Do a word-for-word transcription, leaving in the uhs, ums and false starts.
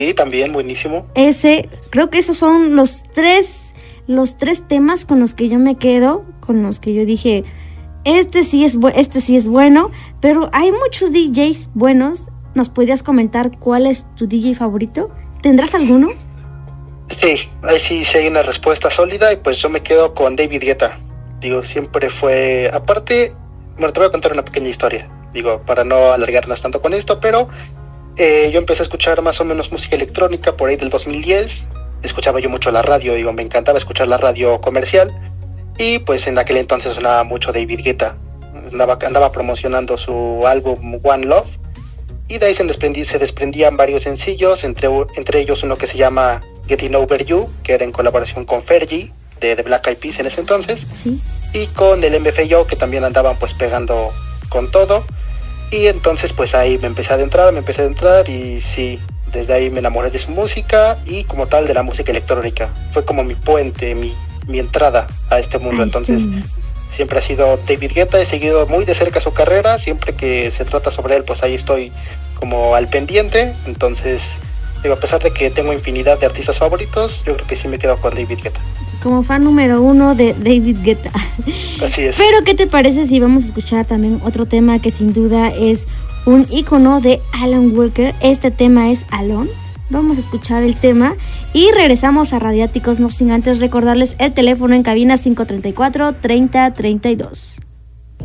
Sí, también buenísimo. Ese, creo que esos son los tres, los tres temas con los que yo me quedo, con los que yo dije, este sí es, bu- este sí es bueno, pero hay muchos D Js buenos. ¿Nos podrías comentar cuál es tu D J favorito? ¿Tendrás alguno? Sí, ahí sí, sí hay una respuesta sólida y pues yo me quedo con David Guetta. Digo, siempre fue, aparte, bueno, te voy a contar una pequeña historia, digo, para no alargarnos tanto con esto, pero eh, yo empecé a escuchar más o menos música electrónica por ahí del dos mil diez, escuchaba yo mucho la radio, digo, me encantaba escuchar la radio comercial y pues en aquel entonces sonaba mucho David Guetta, andaba, andaba promocionando su álbum One Love y de ahí se, desprendí, se desprendían varios sencillos, entre, entre ellos uno que se llama Getting Over You, que era en colaboración con Fergie, de The Black Eyed Peas en ese entonces, Sí. y con el M F Yo, que también andaban pues pegando con todo, y entonces pues ahí me empecé a adentrar, me empecé a adentrar, y sí, desde ahí me enamoré de su música, y como tal de la música electrónica, fue como mi puente, mi, mi entrada a este mundo, A este entonces mundo. siempre ha sido David Guetta, he seguido muy de cerca su carrera, siempre que se trata sobre él pues ahí estoy como al pendiente, entonces digo, a pesar de que tengo infinidad de artistas favoritos, yo creo que sí me quedo con David Guetta. Como fan número uno de David Guetta. Así es. Pero ¿qué te parece si vamos a escuchar también otro tema que sin duda es un ícono de Alan Walker? Este tema es Alone. Vamos a escuchar el tema y regresamos a Radiáticos, no sin antes recordarles el teléfono en cabina cinco tres cuatro, treinta, treinta y dos.